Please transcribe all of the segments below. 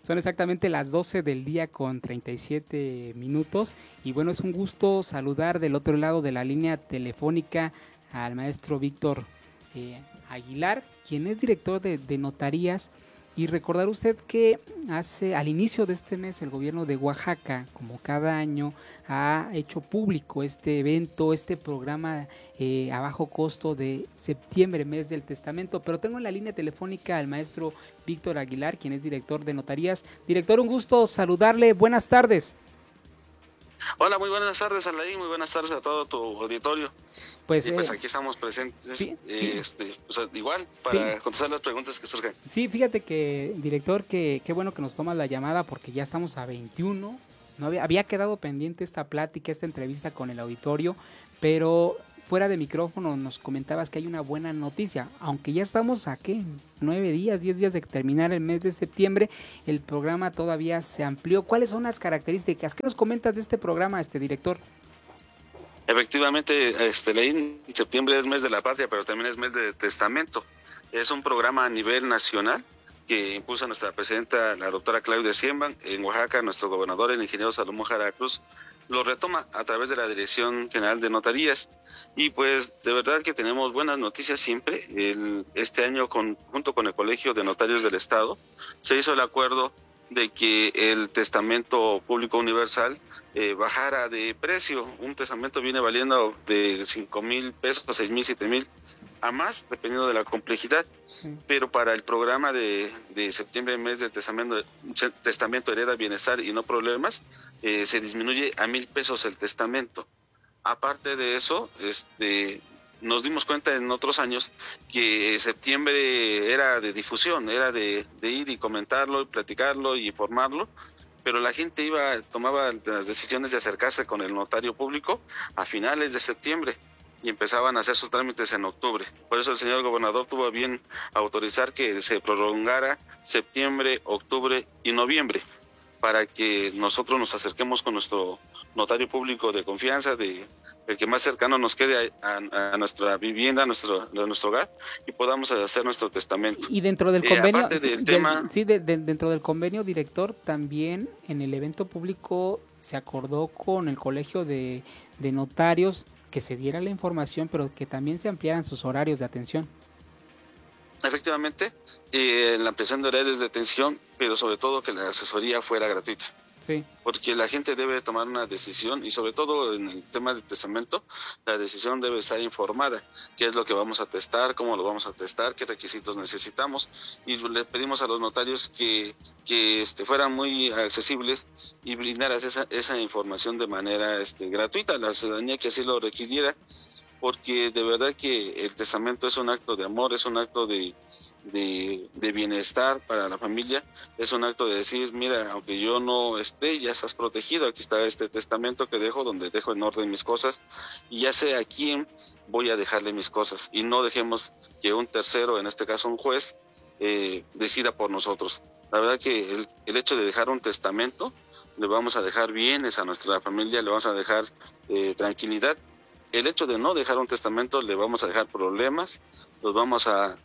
Son exactamente las 12 del día con 37 minutos y bueno, es un gusto saludar del otro lado de la línea telefónica al maestro Víctor Aguilar, quien es director de notarías. Y recordar usted que al inicio de este mes el gobierno de Oaxaca, como cada año, ha hecho público este evento, este programa a bajo costo de septiembre, mes del testamento. Pero tengo en la línea telefónica al maestro Víctor Aguilar, quien es director de notarías. Director, un gusto saludarle. Buenas tardes. Hola, muy buenas tardes, Alain, muy buenas tardes a todo tu auditorio. Pues aquí estamos presentes, igual, para contestar las preguntas que surjan. Sí, fíjate que, director, qué bueno que nos tomas la llamada porque ya estamos a 21. No había quedado pendiente esta plática, esta entrevista con el auditorio, pero fuera de micrófono nos comentabas que hay una buena noticia. Aunque ya estamos a 9 días, 10 días de terminar el mes de septiembre, el programa todavía se amplió. ¿Cuáles son las características? ¿Qué nos comentas de este programa, director? Efectivamente, Leín, septiembre es mes de la patria, pero también es mes de testamento. Es un programa a nivel nacional que impulsa nuestra presidenta, la doctora Claudia Sheinbaum. En Oaxaca, nuestro gobernador, el ingeniero Salomón Jara Cruz, lo retoma a través de la Dirección General de Notarías. Y pues de verdad que tenemos buenas noticias siempre. Este año, junto con el Colegio de Notarios del Estado, se hizo el acuerdo de que el testamento público universal bajara de precio. Un testamento viene valiendo de 5,000 pesos, 6,000, 7,000 a más, dependiendo de la complejidad. Pero para el programa de septiembre, mes de testamento hereda, bienestar y no problemas, se disminuye a 1,000 pesos el testamento. Aparte de eso, nos dimos cuenta en otros años que septiembre era de difusión, era de ir y comentarlo, y platicarlo y informarlo, pero la gente tomaba las decisiones de acercarse con el notario público a finales de septiembre y empezaban a hacer sus trámites en octubre. Por eso el señor gobernador tuvo a bien autorizar que se prolongara septiembre, octubre y noviembre, para que nosotros nos acerquemos con nuestro notario público de confianza, el que más cercano nos quede a nuestra vivienda, a nuestro hogar, y podamos hacer nuestro testamento. Y dentro del convenio, dentro del convenio, director, también en el evento público se acordó con el Colegio de Notarios que se diera la información, pero que también se ampliaran sus horarios de atención. Efectivamente, la ampliación de horarios de atención, pero sobre todo que la asesoría fuera gratuita. Sí. Porque la gente debe tomar una decisión, y sobre todo en el tema del testamento, la decisión debe estar informada. ¿Qué es lo que vamos a testar? ¿Cómo lo vamos a testar? ¿Qué requisitos necesitamos? Y le pedimos a los notarios que fueran muy accesibles y brindaran esa información de manera gratuita a la ciudadanía que así lo requiriera, porque de verdad que el testamento es un acto de amor, es un acto de bienestar para la familia, es un acto de decir, mira, aunque yo no esté, ya estás protegido, aquí está este testamento que dejo, donde dejo en orden mis cosas, y ya sé a quién voy a dejarle mis cosas, y no dejemos que un tercero, en este caso un juez, decida por nosotros. La verdad que el hecho de dejar un testamento, le vamos a dejar bienes a nuestra familia, le vamos a dejar tranquilidad. El hecho de no dejar un testamento, le vamos a dejar problemas, los vamos a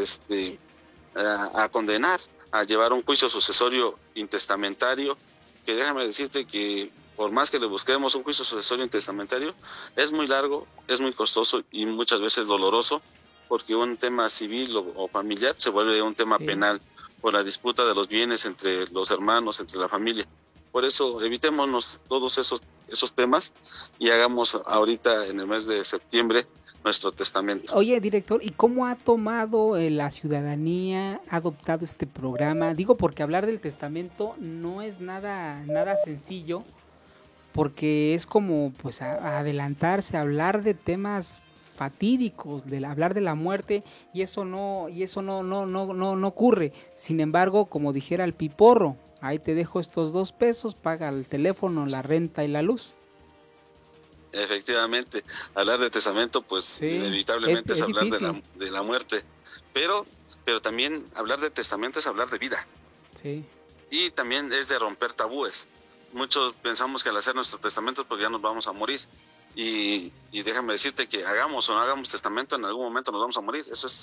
condenar, a llevar un juicio sucesorio intestamentario, que déjame decirte que por más que le busquemos un juicio sucesorio intestamentario, es muy largo, es muy costoso y muchas veces doloroso, porque un tema civil o familiar se vuelve un tema penal por la disputa de los bienes entre los hermanos, entre la familia. Por eso evitémonos todos esos temas y hagamos ahorita en el mes de septiembre nuestro testamento. Oye, director, ¿y cómo ha tomado la ciudadanía, ha adoptado este programa? Digo, porque hablar del testamento no es nada sencillo, porque es como pues adelantarse, hablar de temas fatídicos, hablar de la muerte, y eso no ocurre. Sin embargo, como dijera el piporro, ahí te dejo estos 2 pesos, paga el teléfono, la renta y la luz. Efectivamente, hablar de testamento, pues inevitablemente es hablar de la muerte, pero también hablar de testamento es hablar de vida. Sí. Y también es de romper tabúes. Muchos pensamos que al hacer nuestro testamento pues ya nos vamos a morir, y déjame decirte que hagamos o no hagamos testamento, en algún momento nos vamos a morir. Eso es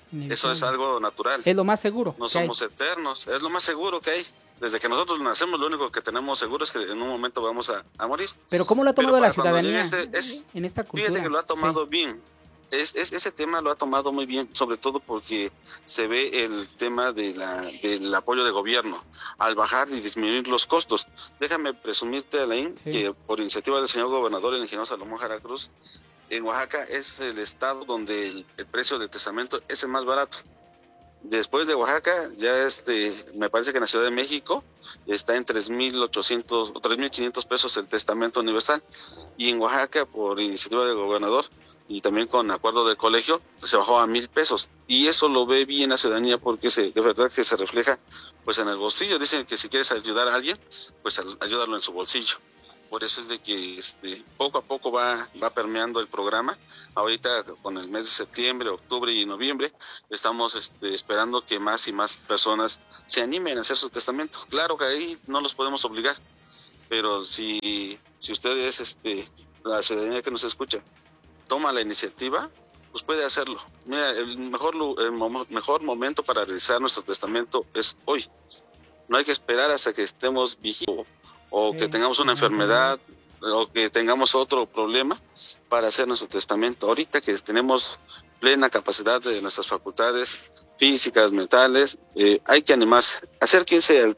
Eso es algo natural. Es lo más seguro. No somos eternos, es lo más seguro que hay. Desde que nosotros nacemos, lo único que tenemos seguro es que en un momento vamos a morir. Pero ¿cómo lo ha tomado la ciudadanía en esta cultura? Fíjate que lo ha tomado bien. Ese tema lo ha tomado muy bien, sobre todo porque se ve el tema del apoyo de gobierno al bajar y disminuir los costos. Déjame presumirte, Alain, que por iniciativa del señor gobernador, el ingeniero Salomón Jara Cruz, en Oaxaca es el estado donde el precio del testamento es el más barato. Después de Oaxaca, ya me parece que en la Ciudad de México está en 3,800 o 3,500 pesos el testamento universal. Y en Oaxaca, por iniciativa del gobernador y también con acuerdo del colegio, se bajó a 1,000 pesos. Y eso lo ve bien la ciudadanía porque de verdad que se refleja pues en el bolsillo. Dicen que si quieres ayudar a alguien, pues ayúdalo en su bolsillo. Por eso es de que poco a poco va permeando el programa. Ahorita con el mes de septiembre, octubre y noviembre estamos esperando que más y más personas se animen a hacer su testamento. Claro que ahí no los podemos obligar, pero si ustedes, la ciudadanía que nos escucha, toma la iniciativa, pues puede hacerlo. Mira, el mejor momento para realizar nuestro testamento es hoy. No hay que esperar hasta que estemos viejitos o que tengamos una enfermedad o que tengamos otro problema para hacer nuestro testamento. Ahorita que tenemos plena capacidad de nuestras facultades físicas, mentales, hay que animarse. Acérquense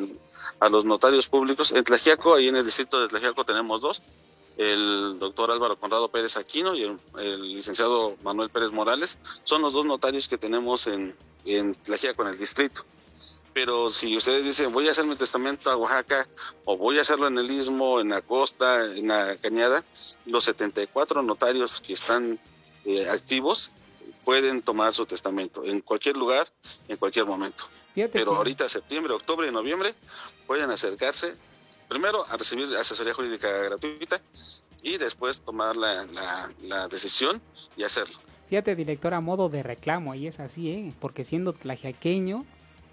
a los notarios públicos. En Tlaxiaco, ahí en el distrito de Tlaxiaco tenemos 2, el doctor Álvaro Conrado Pérez Aquino y el licenciado Manuel Pérez Morales. Son los 2 notarios que tenemos en Tlaxiaco, en el distrito. Pero si ustedes dicen, voy a hacer mi testamento a Oaxaca, o voy a hacerlo en el Istmo, en la costa, en la Cañada, los 74 notarios que están activos pueden tomar su testamento en cualquier lugar, en cualquier momento. Pero ahorita, septiembre, octubre y noviembre, pueden acercarse primero a recibir asesoría jurídica gratuita y después tomar la decisión y hacerlo. Fíjate, director, a modo de reclamo, y es así, porque siendo tlaxiaqueño,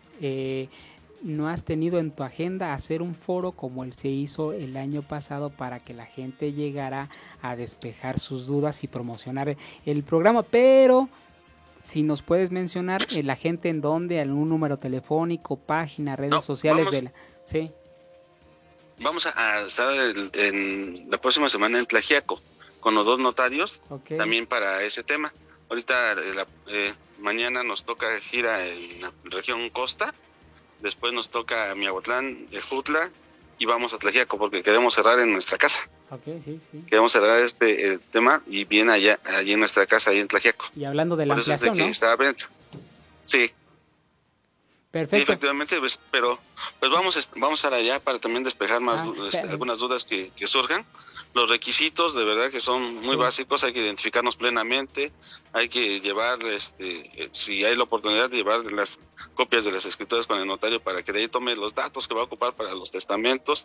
no has tenido en tu agenda hacer un foro como el se hizo el año pasado para que la gente llegara a despejar sus dudas y promocionar el programa, pero si nos puedes mencionar la gente en dónde, algún número telefónico, página, redes sociales ¿sí? Vamos a estar en la próxima semana en Tlaxiaco con los 2 notarios, también para ese tema. Ahorita mañana nos toca gira en la región Costa, después nos toca Miahuatlán, Ejutla y vamos a Tlaxiaco porque queremos cerrar en nuestra casa. Sí. Queremos cerrar el tema y bien allí en nuestra casa, ahí en Tlaxiaco. Y hablando de la ampliación, ¿no? Sí. Perfecto. Sí, efectivamente, pero pues vamos a estar allá para también despejar más algunas dudas que surjan. Los requisitos de verdad que son muy básicos, hay que identificarnos plenamente, hay que llevar, si hay la oportunidad de llevar las copias de las escrituras con el notario para que de ahí tome los datos que va a ocupar para los testamentos,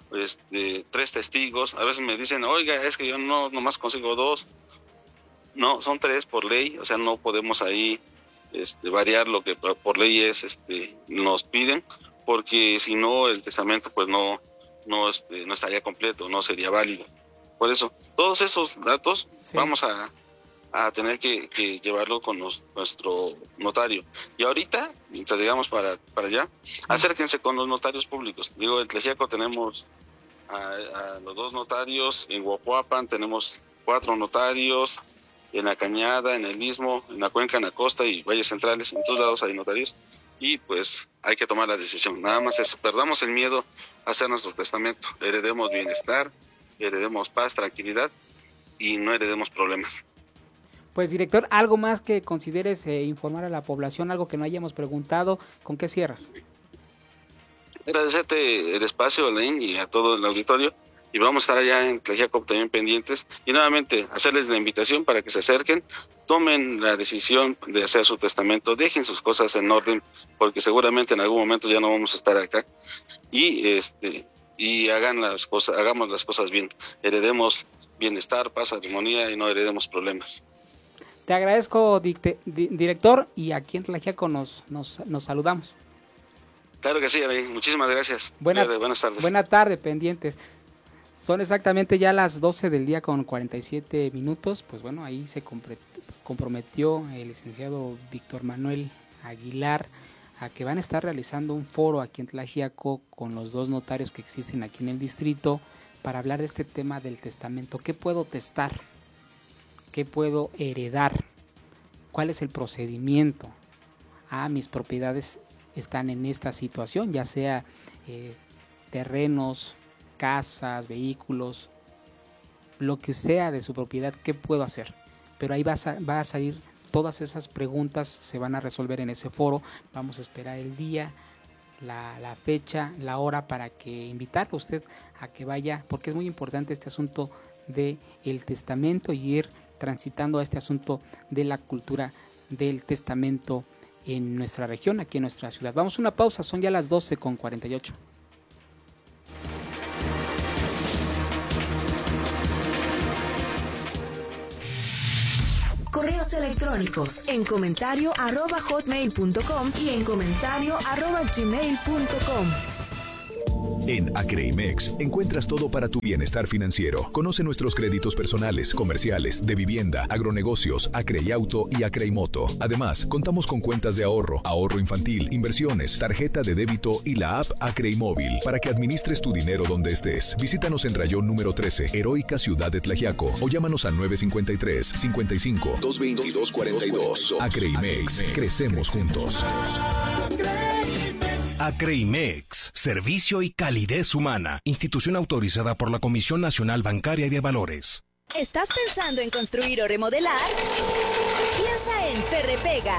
3 testigos. A veces me dicen, oiga, es que yo nomás consigo 2. No, son 3 por ley, o sea, no podemos ahí variar lo que por ley nos piden, porque si no el testamento pues no estaría completo, no sería válido. Por eso, todos esos datos vamos a tener que llevarlo con nuestro notario. Y ahorita, mientras llegamos para allá, acérquense con los notarios públicos. Digo, en Tlaxiaco tenemos a los 2 notarios, en Huajuapan tenemos 4 notarios, en la Cañada, en el Istmo, en la Cuenca, en la Costa y Valles Centrales, en todos lados hay notarios. Y pues hay que tomar la decisión, nada más eso, perdamos el miedo a hacer nuestro testamento, heredemos bienestar, heredemos paz, tranquilidad y no heredemos problemas. Pues director, algo más que consideres informar a la población, algo que no hayamos preguntado, ¿con qué cierras? Agradecerte el espacio, Alain, y a todo el auditorio, y vamos a estar allá en Tlaxiaco también pendientes, y nuevamente hacerles la invitación para que se acerquen, tomen la decisión de hacer su testamento, dejen sus cosas en orden, porque seguramente en algún momento ya no vamos a estar acá, y hagamos las cosas bien, heredemos bienestar, paz, armonía y no heredemos problemas. Te agradezco, director, y aquí en Tlaxiaco nos saludamos. Claro que sí, muchísimas gracias. Buenas tardes. Buenas tardes, pendientes. Son exactamente ya las 12 del día con 47 minutos, pues bueno, ahí se completó comprometió el licenciado Víctor Manuel Aguilar a que van a estar realizando un foro aquí en Tlaxiaco con los 2 notarios que existen aquí en el distrito para hablar de este tema del testamento. ¿Qué puedo testar? ¿Qué puedo heredar? ¿Cuál es el procedimiento? Mis propiedades están en esta situación, ya sea terrenos, casas, vehículos, lo que sea de su propiedad, ¿qué puedo hacer? Pero ahí va a salir todas esas preguntas, se van a resolver en ese foro. Vamos a esperar el día, la fecha, la hora para que invitarlo a usted a que vaya, porque es muy importante este asunto del testamento y ir transitando a este asunto de la cultura del testamento en nuestra región, aquí en nuestra ciudad. Vamos a una pausa, son ya las 12:48. Correos electrónicos en comentario@hotmail.com y en comentario@gmail.com. En Acreimex encuentras todo para tu bienestar financiero. Conoce nuestros créditos personales, comerciales, de vivienda, agronegocios, Acreiauto y Acreimoto. Además, contamos con cuentas de ahorro, ahorro infantil, inversiones, tarjeta de débito y la app Acreimóvil para que administres tu dinero donde estés. Visítanos en Rayón número 13, Heroica Ciudad de Tlaxiaco, o llámanos al 953-55-222-42. Acreimex, crecemos juntos. Acreimex, servicio y calidez humana. Institución autorizada por la Comisión Nacional Bancaria y de Valores. ¿Estás pensando en construir o remodelar? Piensa en Ferrepega.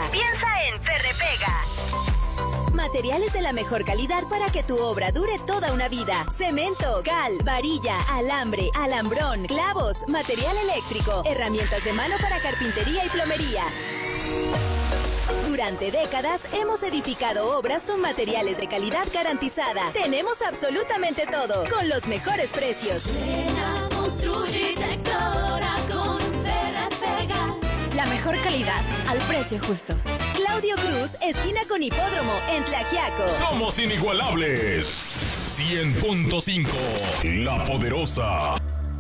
Materiales de la mejor calidad para que tu obra dure toda una vida. Cemento, cal, varilla, alambre, alambrón, clavos, material eléctrico, herramientas de mano para carpintería y plomería. Durante décadas hemos edificado obras con materiales de calidad garantizada. Tenemos absolutamente todo, con los mejores precios. Construye y decora con Ferrepega. La mejor calidad al precio justo. Claudio Cruz, esquina con Hipódromo, en Tlaxiaco. Somos inigualables. 100.5, La Poderosa.